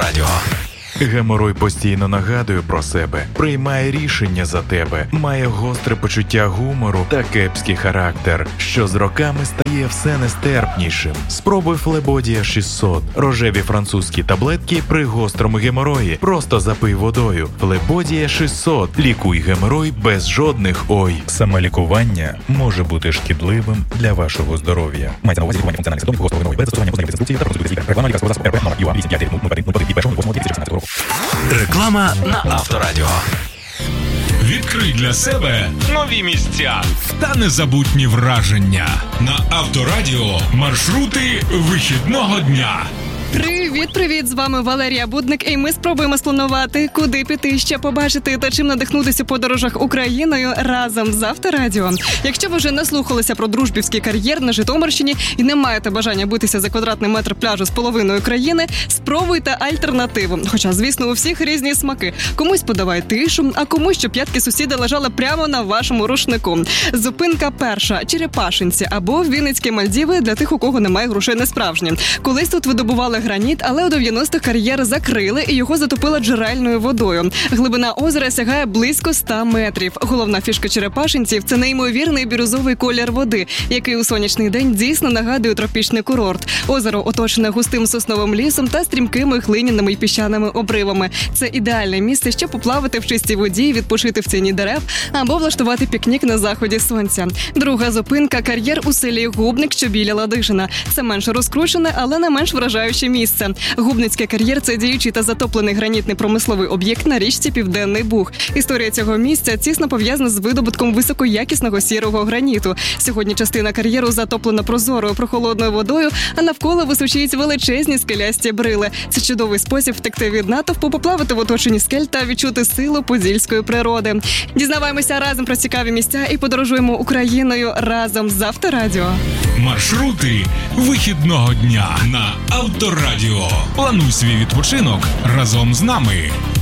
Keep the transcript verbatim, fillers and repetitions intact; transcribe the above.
Авторадіо. Геморой постійно нагадує про себе, приймає рішення за тебе, має гостре почуття гумору та кепський характер, що з роками стає все нестерпнішим. Спробуй Флебодія шістсот. Рожеві французькі таблетки при гострому геморої. Просто запий водою. Флебодія шістсот. Лікуй геморой без жодних ой. Самолікування може бути шкідливим для вашого здоров'я. Мається на увазі лікування функціональних симптомів гострого геморою без застосування позначних інструкцій та консультації лікаря. Реклама лікарського засобу РП номер ю а вісім п'ять нуль один нуль один і першого восьмого дві тисячі шістнадцятого року. Реклама на Авторадіо. Відкрий для себе нові місця та незабутні враження. На Авторадіо маршрути вихідного дня. Привіт-привіт! З вами Валерія Будник, і ми спробуємо спланувати, куди піти, що побачити та чим надихнутися у подорожах Україною разом з Авторадіо. Якщо ви вже наслухалися про Дружбівський кар'єр на Житомирщині і не маєте бажання битися за квадратний метр пляжу з половиною країни, спробуйте альтернативу. Хоча, звісно, у всіх різні смаки. Комусь подавай тишу, а комусь, щоб п'ятки сусіда лежали прямо на вашому рушнику. Зупинка перша – Черепашинці або Вінницькі Мальдіви для тих, у кого немає грошей на справжні. Колись тут видобували граніт, але у дев'яностих кар'єр закрили і його затопило джерельною водою. Глибина озера сягає близько ста метрів. Головна фішка черепашинців – це неймовірний бірюзовий колір води, який у сонячний день дійсно нагадує тропічний курорт. Озеро оточене густим сосновим лісом та стрімкими глиняними й піщаними обривами. Це ідеальне місце, щоб поплавати в чистій воді, відпочити в тіні дерев або влаштувати пікнік на заході сонця. Друга зупинка – кар'єр у селі Губник, що біля Ладижина. Це менш розкручене, але не менш вражаюче місце. Губницький кар'єр – це діючий та затоплений гранітний промисловий об'єкт на річці Південний Буг. Історія цього місця тісно пов'язана з видобутком високоякісного сірого граніту. Сьогодні частина кар'єру затоплена прозорою прохолодною водою, а навколо височіють величезні скелясті брили. Це чудовий спосіб втекти від натовпу, поплавати в оточенні скель та відчути силу подільської природи. Дізнаваємося разом про цікаві місця і подорожуємо Україною разом з Авторадіо. Маршрути вихідного дня на Авторадіо. Плануй свій відпочинок разом з нами.